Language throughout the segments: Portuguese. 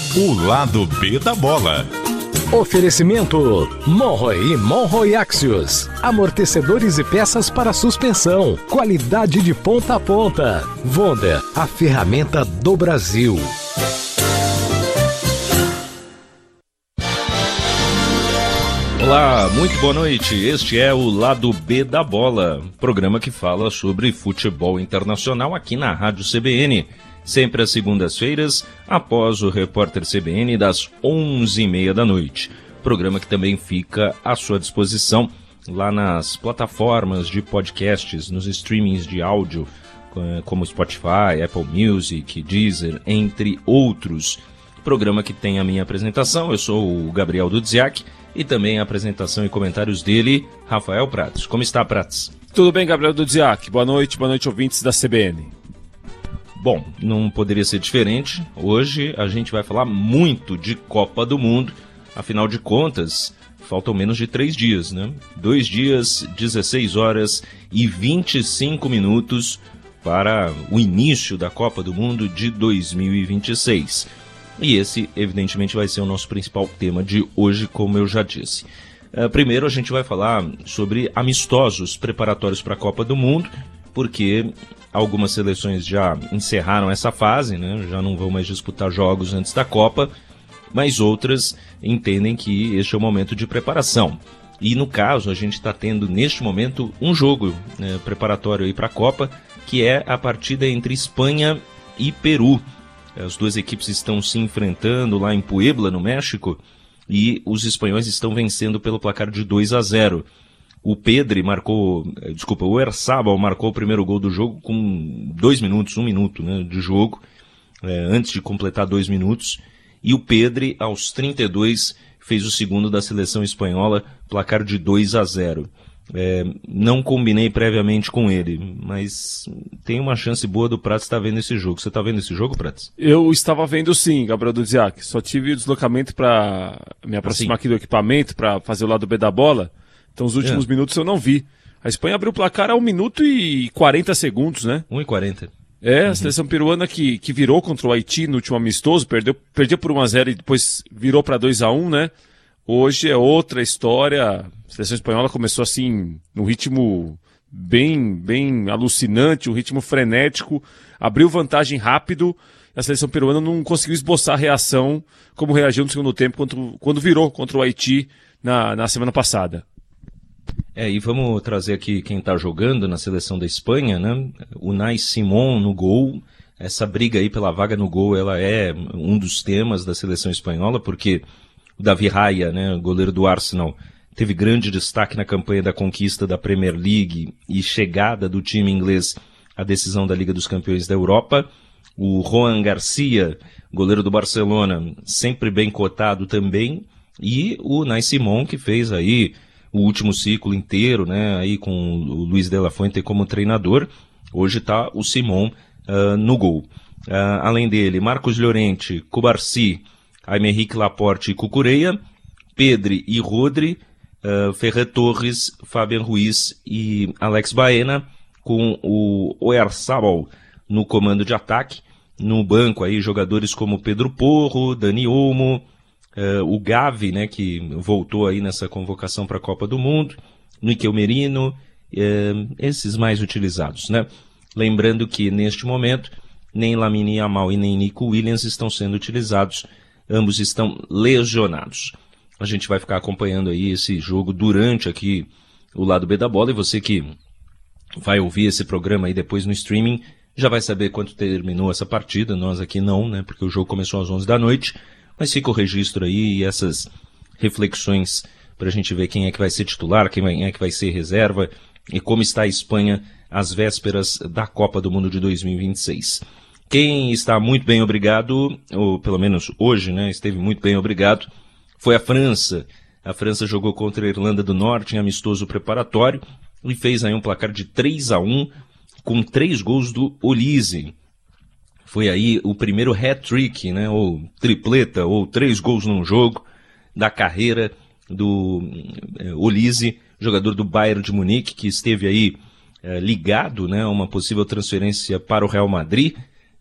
O lado B da bola. Oferecimento Monroe e Monroe Axios. Amortecedores e peças para suspensão. Qualidade de ponta a ponta. Wonder, a ferramenta do Brasil. Olá, muito boa noite. Este é o Lado B da Bola, programa que fala sobre futebol internacional aqui na Rádio CBN. Sempre às segundas-feiras, após o Repórter CBN, das 11h30 da noite. Programa que também fica à sua disposição lá nas plataformas de podcasts, nos streamings de áudio, como Spotify, Apple Music, Deezer, entre outros. Programa que tem a minha apresentação, eu sou o Gabriel Dudziak, e também a apresentação e comentários dele, Rafael Prats. Como está, Prats? Tudo bem, Gabriel Dudziak. Boa noite, ouvintes da CBN. Bom, não poderia ser diferente. Hoje a gente vai falar muito de Copa do Mundo. Afinal de contas, faltam menos de 3 dias, né? 2 dias, 16 horas e 25 minutos para o início da Copa do Mundo de 2026. E esse, evidentemente, vai ser o nosso principal tema de hoje, como eu já disse. Primeiro, a gente vai falar sobre amistosos preparatórios para a Copa do Mundo, porque algumas seleções já encerraram essa fase, né? Já não vão mais disputar jogos antes da Copa, mas outras entendem que este é o momento de preparação. E no caso, a gente está tendo neste momento um jogo, né, preparatório para a Copa, que é a partida entre Espanha e Peru. As duas equipes estão se enfrentando lá em Puebla, no México, e os espanhóis estão vencendo pelo placar de 2-0. O Oyarzabal marcou o primeiro gol do jogo com 1 minuto, né, de jogo, antes de completar 2 minutos. E o Pedri, aos 32, fez o segundo da seleção espanhola, placar de 2-0. Não combinei previamente com ele, mas tem uma chance boa do Prats estar vendo esse jogo. Você está vendo esse jogo, Prats? Eu estava vendo sim, Gabriel Dudziak. Só tive o deslocamento para me aproximar aqui do equipamento, para fazer o lado B da bola. Então os últimos minutos eu não vi. A Espanha abriu o placar a 1 minuto e 40 segundos, né? 1:40. A seleção peruana que virou contra o Haiti no último amistoso, perdeu por 1-0 e depois virou para 2-1, né? Hoje é outra história. A seleção espanhola começou assim, num ritmo bem alucinante, um ritmo frenético, abriu vantagem rápido, a seleção peruana não conseguiu esboçar a reação como reagiu no segundo tempo quando virou contra o Haiti na semana passada. E vamos trazer aqui quem está jogando na seleção da Espanha, né? Unai Simón no gol. Essa briga aí pela vaga no gol, ela é um dos temas da seleção espanhola, porque o Davi Raya, né, goleiro do Arsenal, teve grande destaque na campanha da conquista da Premier League e chegada do time inglês à decisão da Liga dos Campeões da Europa. O Juan Garcia, goleiro do Barcelona, sempre bem cotado também. E o Unai Simón, que fez aí o último ciclo inteiro, né, aí com o Luis de la Fuente como treinador. Hoje está o Simón no gol. Além dele, Marcos Llorente, Cubarsí, Aymeric Laporte e Cucurella, Pedri e Rodri, Ferran Torres, Fabián Ruiz e Alex Baena, com o Oyarzabal no comando de ataque. No banco aí jogadores como Pedro Porro, Dani Olmo, o Gavi, né, que voltou aí nessa convocação para a Copa do Mundo, Mikel Merino, esses mais utilizados, né? Lembrando que neste momento nem Lamine Yamal e nem Nico Williams estão sendo utilizados, ambos estão lesionados. A gente vai ficar acompanhando aí esse jogo durante aqui o lado B da bola, e você que vai ouvir esse programa aí depois no streaming já vai saber quanto terminou essa partida. Nós aqui não, né, porque o jogo começou às 11 da noite, mas fica o registro aí e essas reflexões para a gente ver quem é que vai ser titular, quem é que vai ser reserva e como está a Espanha às vésperas da Copa do Mundo de 2026. Quem está muito bem obrigado, ou pelo menos hoje, né, esteve muito bem obrigado, foi a França. A França jogou contra a Irlanda do Norte em amistoso preparatório e fez aí um placar de 3-1 com 3 gols do Olise. Foi aí o primeiro hat-trick, né, ou tripleta, ou 3 gols num jogo da carreira do Olise, jogador do Bayern de Munique, que esteve aí ligado, né, a uma possível transferência para o Real Madrid.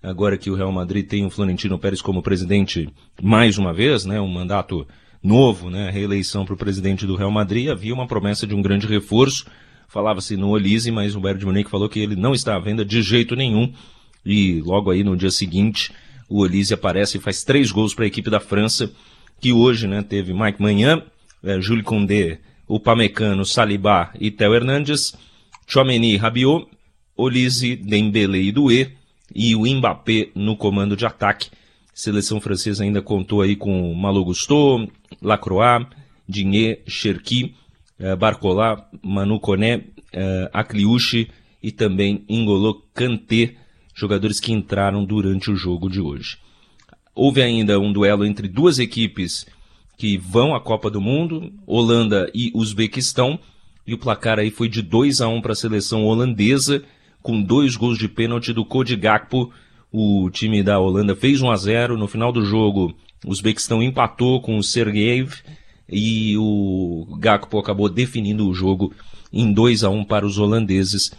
agora que o Real Madrid tem o Florentino Pérez como presidente mais uma vez, né, um mandato novo, né, reeleição para o presidente do Real Madrid, havia uma promessa de um grande reforço, falava-se no Olise, mas o Bayern de Munique falou que ele não está à venda de jeito nenhum, e logo aí no dia seguinte o Olise aparece e faz 3 gols para a equipe da França, que hoje, né, teve Mike Maignan, Jules Koundé, Upamecano, Saliba e Theo Hernandes, Tchouaméni, Rabiot, Olise, Dembélé e Doué, e o Mbappé no comando de ataque. Seleção francesa ainda contou aí com Malo Gusto, Lacroix, Digne, Cherki, Barcola, Manu Koné, Akliouche e também N'Golo Kanté, jogadores que entraram durante o jogo de hoje. Houve ainda um duelo entre 2 equipes que vão à Copa do Mundo, Holanda e Uzbequistão, e o placar aí foi de 2-1 para a seleção holandesa, com 2 gols de pênalti do Cody Gakpo. O time da Holanda fez 1-0, no final do jogo o Uzbequistão empatou com o Sergeyev, e o Gakpo acabou definindo o jogo em 2-1 para os holandeses,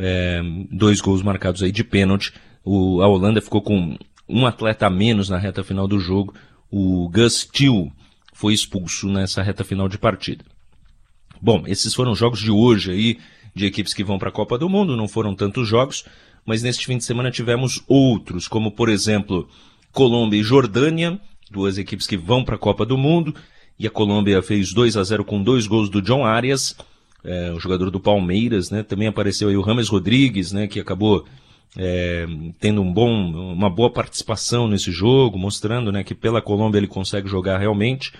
2 gols marcados aí de pênalti. A Holanda ficou com um atleta a menos na reta final do jogo, o Gus Til foi expulso nessa reta final de partida. Bom, esses foram os jogos de hoje aí, de equipes que vão para a Copa do Mundo, não foram tantos jogos, mas neste fim de semana tivemos outros, como por exemplo, Colômbia e Jordânia, 2 equipes que vão para a Copa do Mundo, e a Colômbia fez 2-0 com 2 gols do John Arias, o jogador do Palmeiras, né? Também apareceu aí o James Rodrigues, né? Que acabou tendo uma boa participação nesse jogo, mostrando, né, que pela Colômbia ele consegue jogar realmente.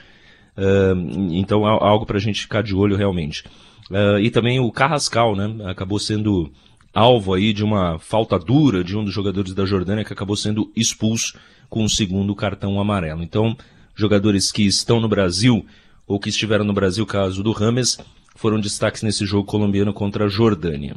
Então algo para a gente ficar de olho realmente. E também o Carrascal, né, acabou sendo alvo aí de uma falta dura de um dos jogadores da Jordânia, que acabou sendo expulso com o 2º cartão amarelo. Então, jogadores que estão no Brasil ou que estiveram no Brasil, caso do James, foram destaques nesse jogo colombiano contra a Jordânia.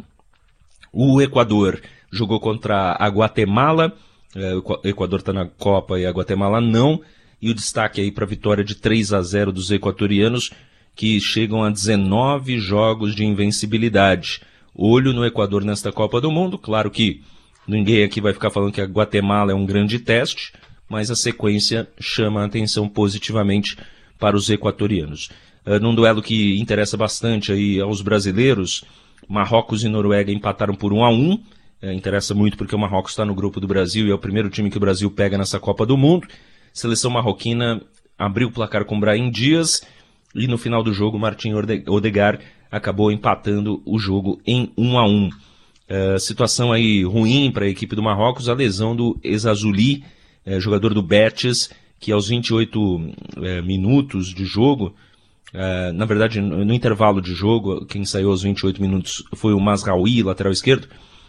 O Equador jogou contra a Guatemala, o Equador está na Copa e a Guatemala não, e o destaque aí para a vitória de 3-0 dos equatorianos, que chegam a 19 jogos de invencibilidade. Olho no Equador nesta Copa do Mundo, claro que ninguém aqui vai ficar falando que a Guatemala é um grande teste, mas a sequência chama a atenção positivamente para os equatorianos. Num duelo que interessa bastante aí aos brasileiros, Marrocos e Noruega empataram por 1-1, interessa muito porque o Marrocos está no grupo do Brasil e é o primeiro time que o Brasil pega nessa Copa do Mundo. Seleção marroquina abriu o placar com Brahim Dias e no final do jogo Martin Odegaard acabou empatando o jogo em 1-1. Situação aí ruim para a equipe do Marrocos, a lesão do Ezazouli, jogador do Betis, que aos 28 minutos de jogo, na verdade no intervalo de jogo, quem saiu aos 28 minutos foi o Mazraoui, lateral esquerdo.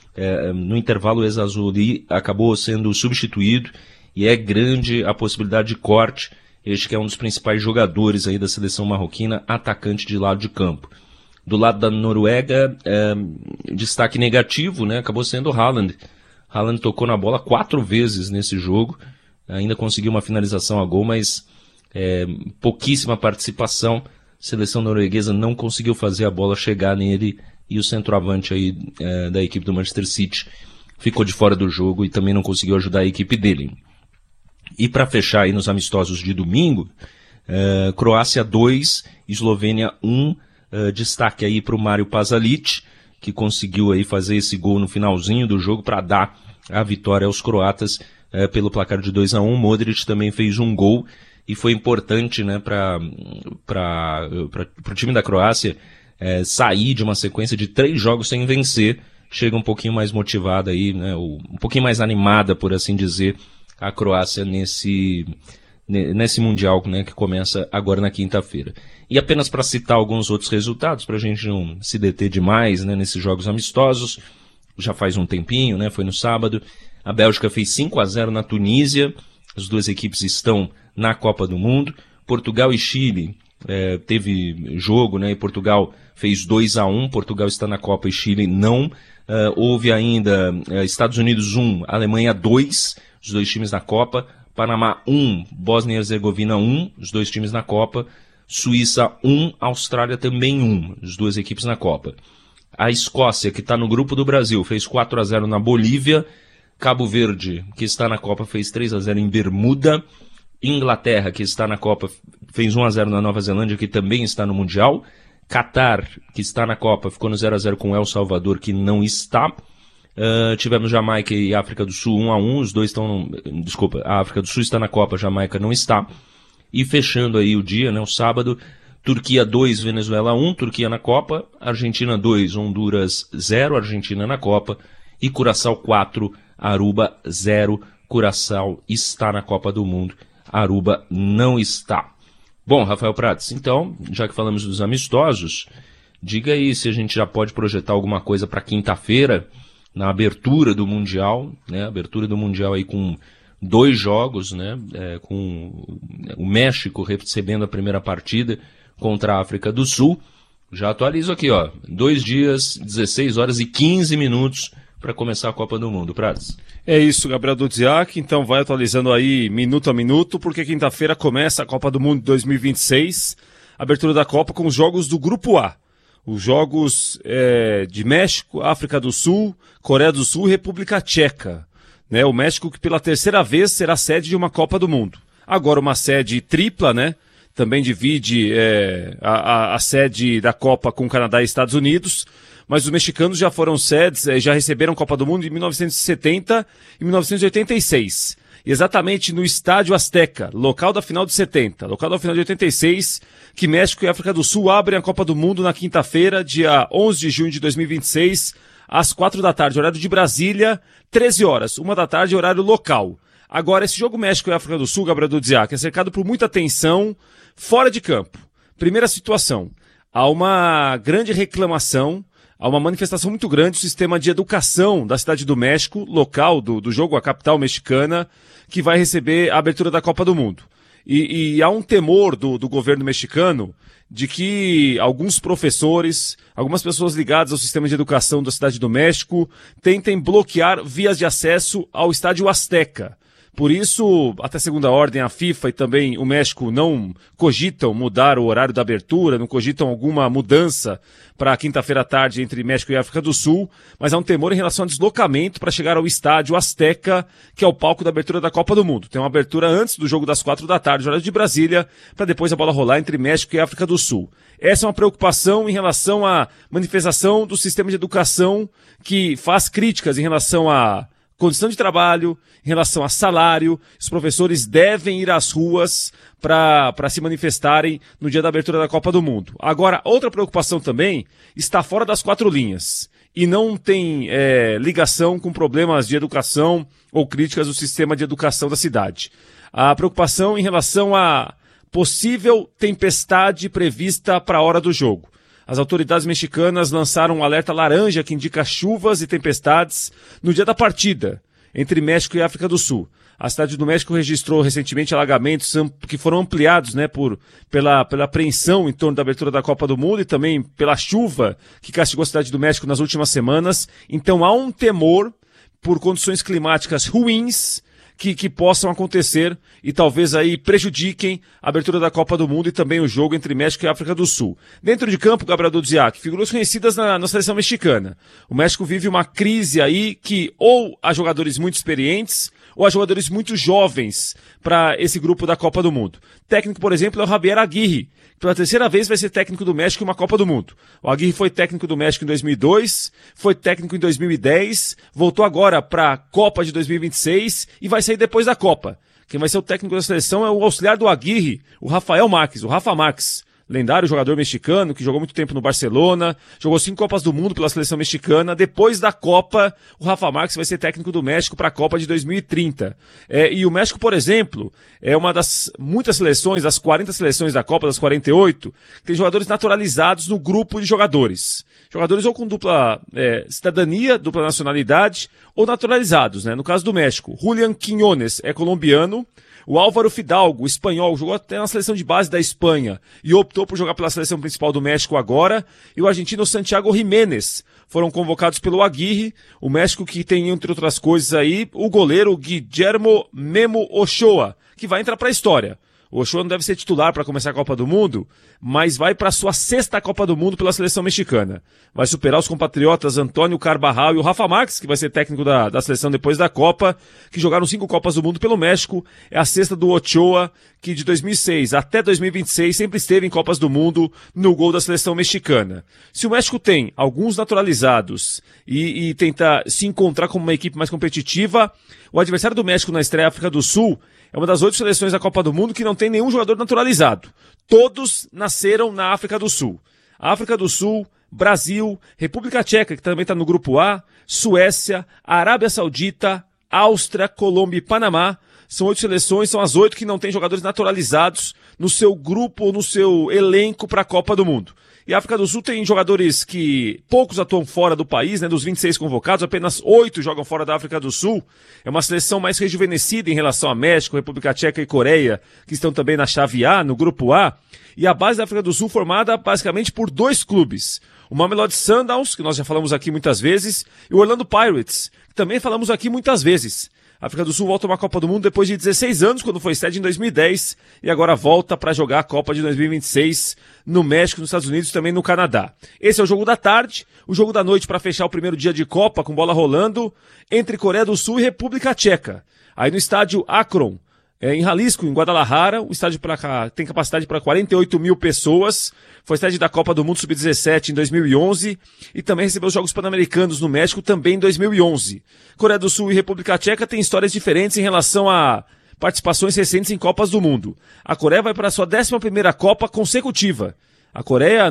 No intervalo o Ezazouli acabou sendo substituído e é grande a possibilidade de corte. Este que é um dos principais jogadores aí da seleção marroquina, atacante de lado de campo. Do lado da Noruega, destaque negativo, né? Acabou sendo o Haaland. Haaland tocou na bola 4 vezes nesse jogo, ainda conseguiu uma finalização a gol, mas pouquíssima participação. A seleção norueguesa não conseguiu fazer a bola chegar nele e o centroavante aí, da equipe do Manchester City ficou de fora do jogo e também não conseguiu ajudar a equipe dele. E para fechar aí nos amistosos de domingo, Croácia 2, Eslovênia 1, destaque aí para o Mário Pasalic, que conseguiu aí fazer esse gol no finalzinho do jogo para dar a vitória aos croatas pelo placar de 2-1. Modric também fez um gol e foi importante, né, para o time da Croácia sair de uma sequência de 3 jogos sem vencer. Chega um pouquinho mais motivada aí, né, um pouquinho mais animada, por assim dizer, a Croácia nesse Mundial, né, que começa agora na quinta-feira. E apenas para citar alguns outros resultados, para a gente não se deter demais, né, nesses jogos amistosos, já faz um tempinho, né, foi no sábado, a Bélgica fez 5-0 na Tunísia, as 2 equipes estão na Copa do Mundo. Portugal e Chile teve jogo, né, e Portugal fez 2-1, Portugal está na Copa e Chile não. Houve ainda Estados Unidos 1, Alemanha 2, os 2 times na Copa, Panamá 1, Bósnia e Herzegovina 1, os 2 times na Copa, Suíça 1, Austrália também 1, as 2 equipes na Copa. A Escócia, que está no grupo do Brasil, fez 4-0 na Bolívia, Cabo Verde, que está na Copa, fez 3-0 em Bermuda. Inglaterra, que está na Copa, fez 1-0 na Nova Zelândia, que também está no Mundial. Catar, que está na Copa, ficou no 0-0 com El Salvador, que não está. Tivemos Jamaica e África do Sul 1-1, os dois estão... Desculpa, a África do Sul está na Copa, a Jamaica não está. E fechando aí o dia, né, o sábado, Turquia 2, Venezuela 1, Turquia na Copa, Argentina 2, Honduras 0, Argentina na Copa, e Curaçao 4, Aruba 0, Curaçao está na Copa do Mundo, Aruba não está. Bom, Rafael Prats, então, já que falamos dos amistosos, diga aí se a gente já pode projetar alguma coisa para quinta-feira, na abertura do Mundial, né? Abertura do Mundial aí com 2 jogos, né? Com o México recebendo a primeira partida contra a África do Sul. Já atualizo aqui, ó. 2 dias, 16 horas e 15 minutos para começar a Copa do Mundo. Prats. É isso, Gabriel Dudziak. Então vai atualizando aí minuto a minuto, porque quinta-feira começa a Copa do Mundo 2026. Abertura da Copa com os jogos do Grupo A. Os jogos de México, África do Sul, Coreia do Sul e República Tcheca. Né? O México que pela terceira vez será sede de uma Copa do Mundo. Agora uma sede tripla, né? Também divide a sede da Copa com Canadá e Estados Unidos. Mas os mexicanos já foram sedes, já receberam Copa do Mundo em 1970 e 1986. E exatamente no Estádio Azteca, local da final de 70, local da final de 86, que México e África do Sul abrem a Copa do Mundo na quinta-feira, dia 11 de junho de 2026, às 4 da tarde, horário de Brasília, 13 horas, 1 da tarde, horário local. Agora, esse jogo México e África do Sul, Gabriel Dudziak, é cercado por muita tensão fora de campo. Primeira situação, há uma grande reclamação, há uma manifestação muito grande do sistema de educação da Cidade do México, local do jogo, a capital mexicana, que vai receber a abertura da Copa do Mundo. E há um temor do governo mexicano de que alguns professores, algumas pessoas ligadas ao sistema de educação da Cidade do México tentem bloquear vias de acesso ao Estádio Azteca. Por isso, até segunda ordem, a FIFA e também o México não cogitam mudar o horário da abertura, não cogitam alguma mudança para quinta-feira à tarde entre México e África do Sul, mas há um temor em relação ao deslocamento para chegar ao estádio Azteca, que é o palco da abertura da Copa do Mundo. Tem uma abertura antes do jogo das 4 da tarde, horário de Brasília, para depois a bola rolar entre México e África do Sul. Essa é uma preocupação em relação à manifestação do sistema de educação que faz críticas em relação a condição de trabalho, em relação a salário. Os professores devem ir às ruas para se manifestarem no dia da abertura da Copa do Mundo. Agora, outra preocupação também está fora das 4 linhas e não tem ligação com problemas de educação ou críticas do sistema de educação da cidade. A preocupação em relação à possível tempestade prevista para a hora do jogo. As autoridades mexicanas lançaram um alerta laranja que indica chuvas e tempestades no dia da partida entre México e África do Sul. A cidade do México registrou recentemente alagamentos que foram ampliados, né, pela apreensão em torno da abertura da Copa do Mundo e também pela chuva que castigou a cidade do México nas últimas semanas. Então há um temor por condições climáticas ruins que possam acontecer e talvez aí prejudiquem a abertura da Copa do Mundo e também o jogo entre México e África do Sul. Dentro de campo, Gabriel Dudziak, figuras conhecidas na seleção mexicana. O México vive uma crise aí que ou há jogadores muito experientes ou há jogadores muito jovens para esse grupo da Copa do Mundo. Técnico, por exemplo, é o Javier Aguirre, que pela terceira vez vai ser técnico do México em uma Copa do Mundo. O Aguirre foi técnico do México em 2002, foi técnico em 2010, voltou agora para a Copa de 2026 e vai sair depois da Copa. Quem vai ser o técnico da seleção é o auxiliar do Aguirre, o Rafael Márquez, o Rafa Márquez. Lendário jogador mexicano que jogou muito tempo no Barcelona, jogou 5 Copas do Mundo pela seleção mexicana. Depois da Copa, o Rafa Márquez vai ser técnico do México para a Copa de 2030. E o México, por exemplo, é uma das muitas seleções, das 40 seleções da Copa, das 48, que tem jogadores naturalizados no grupo de jogadores. Jogadores ou com dupla cidadania, dupla nacionalidade, ou naturalizados, né? No caso do México, Julián Quiñones é colombiano. O Álvaro Fidalgo, espanhol, jogou até na seleção de base da Espanha e optou por jogar pela seleção principal do México agora. E o argentino Santiago Jiménez foram convocados pelo Aguirre. O México que tem, entre outras coisas aí, o goleiro Guillermo Memo Ochoa, que vai entrar para a história. O Ochoa não deve ser titular para começar a Copa do Mundo, mas vai para a sua 6ª Copa do Mundo pela seleção mexicana. Vai superar os compatriotas Antônio Carvajal e o Rafa Marques, que vai ser técnico da seleção depois da Copa, que jogaram 5 Copas do Mundo pelo México. É a 6ª do Ochoa, que de 2006 até 2026 sempre esteve em Copas do Mundo no gol da seleção mexicana. Se o México tem alguns naturalizados e tenta se encontrar como uma equipe mais competitiva, o adversário do México na estreia África do Sul é uma das 8 seleções da Copa do Mundo que não tem nenhum jogador naturalizado. Todos nasceram na África do Sul. África do Sul, Brasil, República Tcheca, que também está no grupo A, Suécia, Arábia Saudita, Áustria, Colômbia e Panamá. São 8 seleções, são as 8 que não têm jogadores naturalizados no seu grupo ou no seu elenco para a Copa do Mundo. E a África do Sul tem jogadores que poucos atuam fora do país, né? Dos 26 convocados, apenas 8 jogam fora da África do Sul. É uma seleção mais rejuvenescida em relação a México, República Tcheca e Coreia, que estão também na chave A, no grupo A. E a base da África do Sul formada basicamente por 2 clubes. O Mamelodi Sundowns, que nós já falamos aqui muitas vezes, e o Orlando Pirates, que também falamos aqui muitas vezes. A África do Sul volta a uma Copa do Mundo depois de 16 anos, quando foi sede em 2010, e agora volta para jogar a Copa de 2026 no México, nos Estados Unidos e também no Canadá. Esse é o jogo da tarde, o jogo da noite para fechar o primeiro dia de Copa com bola rolando entre Coreia do Sul e República Tcheca. Aí no estádio Akron, em Jalisco, em Guadalajara, o estádio tem capacidade para 48 mil pessoas, foi sede da Copa do Mundo Sub-17 em 2011 e também recebeu os Jogos Pan-Americanos no México também em 2011. Coreia do Sul e República Tcheca têm histórias diferentes em relação a participações recentes em Copas do Mundo. A Coreia vai para a sua 11ª Copa consecutiva. A Coreia,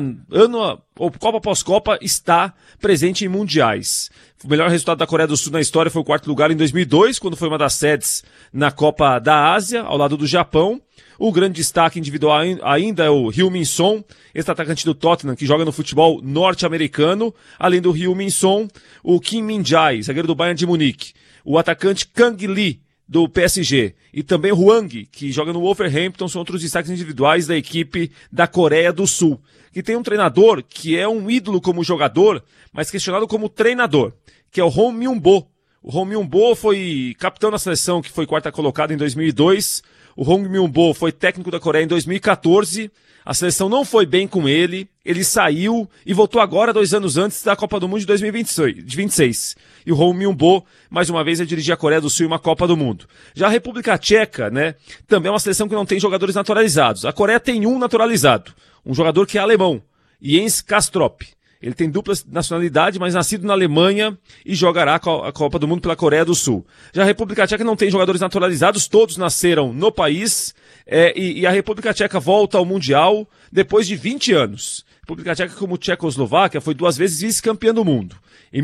Copa após Copa, está presente em mundiais. O melhor resultado da Coreia do Sul na história foi o 4º lugar em 2002, quando foi uma das sedes na Copa da Ásia, ao lado do Japão. O grande destaque individual ainda é o Heung-min Son, ex-atacante do Tottenham, que joga no futebol norte-americano. Além do Heung-min Son, o Kim Min-jae, zagueiro do Bayern de Munique. O atacante Kang Lee, do PSG, e também o Hwang, que joga no Wolverhampton, são outros destaques individuais da equipe da Coreia do Sul, que tem um treinador que é um ídolo como jogador, mas questionado como treinador, que é o Hong Myung-bo. O Hong Myung-bo foi capitão da seleção, que foi 4ª colocada em 2002, o Hong Myung-bo foi técnico da Coreia em 2014, a seleção não foi bem com ele saiu e voltou agora 2 anos antes da Copa do Mundo de 2026. E o Hong Myung-bo, mais uma vez, vai dirigir a Coreia do Sul em uma Copa do Mundo. Já a República Tcheca, né, também é uma seleção que não tem jogadores naturalizados. A Coreia tem um naturalizado, um jogador que é alemão, Jens Kastrop. Ele tem dupla nacionalidade, mas nascido na Alemanha e jogará a Copa do Mundo pela Coreia do Sul. Já a República Tcheca não tem jogadores naturalizados, todos nasceram no país, e a República Tcheca volta ao Mundial depois de 20 anos. A República Tcheca, como Tchecoslováquia, foi 2 vezes vice-campeã do mundo, em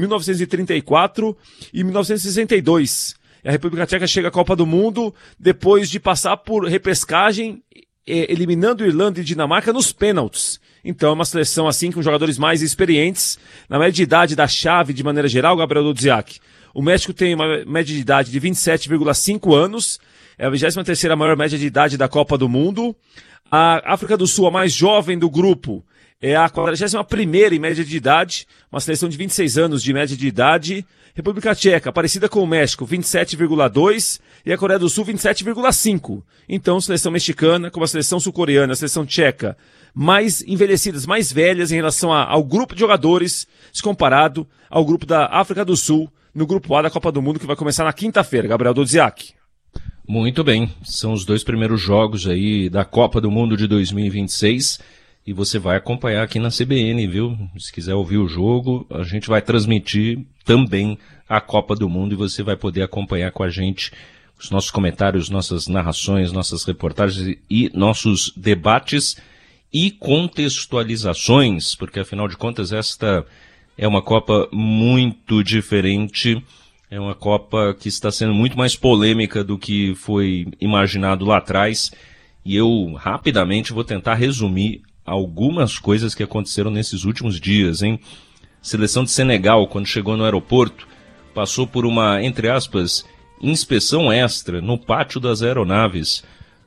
1934 e 1962. E a República Tcheca chega à Copa do Mundo depois de passar por repescagem, eliminando Irlanda e Dinamarca nos pênaltis. Então é uma seleção assim com jogadores mais experientes. Na média de idade da chave, de maneira geral, Gabriel Dudziak, o México tem uma média de idade de 27,5 anos, é a 23ª maior média de idade da Copa do Mundo. A África do Sul, a mais jovem do grupo, é a 41ª em média de idade, uma seleção de 26 anos de média de idade. República Tcheca, parecida com o México, 27,2, e a Coreia do Sul, 27,5. Então, seleção mexicana, como a seleção sul-coreana, a seleção tcheca, mais envelhecidas, mais velhas em relação ao grupo de jogadores, se comparado ao grupo da África do Sul, no grupo A da Copa do Mundo, que vai começar na quinta-feira. Gabriel Dudziak. Muito bem, são os 2 primeiros jogos aí da Copa do Mundo de 2026, e você vai acompanhar aqui na CBN, viu? Se quiser ouvir o jogo, a gente vai transmitir também a Copa do Mundo e você vai poder acompanhar com a gente os nossos comentários, nossas narrações, nossas reportagens e nossos debates e contextualizações, porque afinal de contas esta é uma Copa muito diferente, é uma Copa que está sendo muito mais polêmica do que foi imaginado lá atrás, e eu rapidamente vou tentar resumir algumas coisas que aconteceram nesses últimos dias, hein? Seleção de Senegal, quando chegou no aeroporto, passou por uma, entre aspas, inspeção extra no pátio das aeronaves.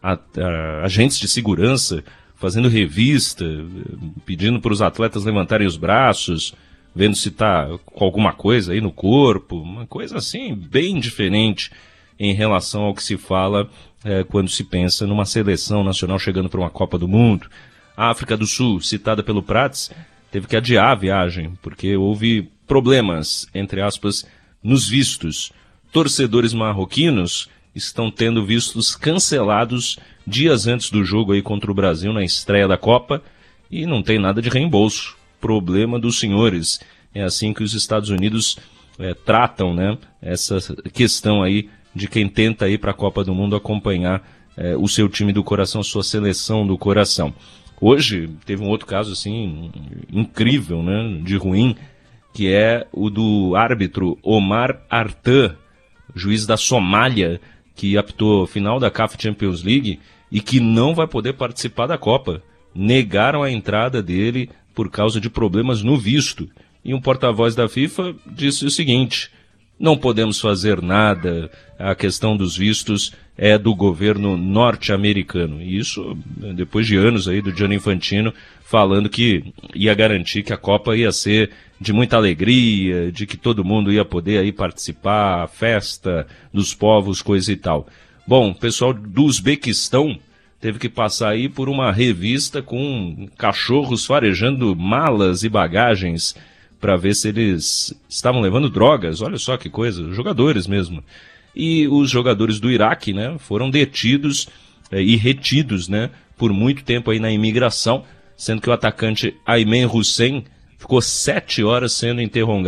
Agentes de segurança fazendo revista, pedindo para os atletas levantarem os braços, vendo se está com alguma coisa aí no corpo, uma coisa assim bem diferente em relação ao que se fala quando se pensa numa seleção nacional chegando para uma Copa do Mundo. A África do Sul, citada pelo Prats, teve que adiar a viagem, porque houve problemas, entre aspas, nos vistos. Torcedores marroquinos estão tendo vistos cancelados dias antes do jogo aí contra o Brasil na estreia da Copa e não tem nada de reembolso. Problema dos senhores. É assim que os Estados Unidos tratam, né, essa questão aí de quem tenta ir para a Copa do Mundo acompanhar o seu time do coração, sua seleção do coração. Hoje teve um outro caso assim incrível, né, de ruim, que é o do árbitro Omar Artan, juiz da Somália, que apitou a final da CAF Champions League e que não vai poder participar da Copa. Negaram a entrada dele por causa de problemas no visto. E um porta-voz da FIFA disse o seguinte: não podemos fazer nada, a questão dos vistos é do governo norte-americano. E isso depois de anos aí do Gianni Infantino falando que ia garantir que a Copa ia ser de muita alegria, de que todo mundo ia poder aí participar, festa dos povos, coisa e tal. Bom, o pessoal do Uzbequistão teve que passar aí por uma revista com cachorros farejando malas e bagagens para ver se eles estavam levando drogas. Olha só que coisa, jogadores mesmo. E os jogadores do Iraque, né, foram detidos e retidos, né, por muito tempo aí na imigração, sendo que o atacante Ayman Hussein ficou 7 horas sendo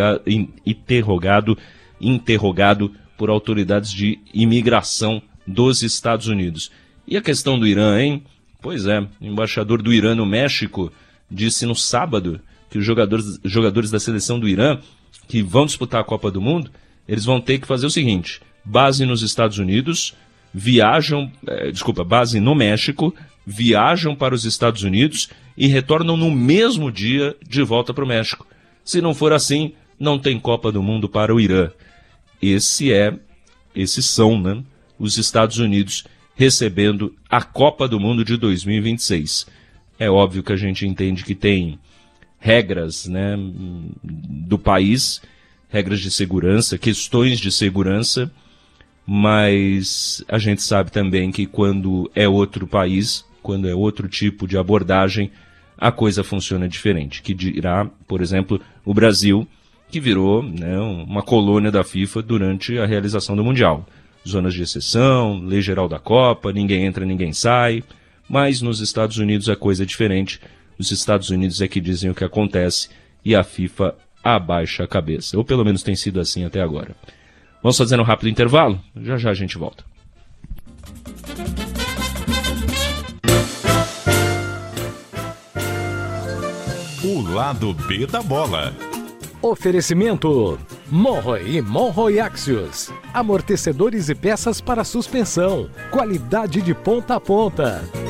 interrogado por autoridades de imigração dos Estados Unidos. E a questão do Irã, hein? Pois é, o embaixador do Irã no México disse no sábado que os jogadores da seleção do Irã que vão disputar a Copa do Mundo, eles vão ter que fazer o seguinte: base nos Estados Unidos, base no México, viajam para os Estados Unidos e retornam no mesmo dia de volta para o México. Se não for assim, não tem Copa do Mundo para o Irã. Esses são, né, os Estados Unidos recebendo a Copa do Mundo de 2026. É óbvio que a gente entende que tem regras, né, do país, regras de segurança, questões de segurança, mas a gente sabe também que quando é outro país, quando é outro tipo de abordagem, a coisa funciona diferente. Que dirá, por exemplo, o Brasil, que virou, né, uma colônia da FIFA durante a realização do Mundial. Zonas de exceção, lei geral da Copa, ninguém entra, ninguém sai, mas nos Estados Unidos a coisa é diferente. Os Estados Unidos é que dizem o que acontece e a FIFA abaixa a cabeça, ou pelo menos tem sido assim até agora. Vamos fazer um rápido intervalo? Já já a gente volta. O lado B da bola. Oferecimento: Monroe e Monroe Axios. Amortecedores e peças para suspensão. Qualidade de ponta a ponta.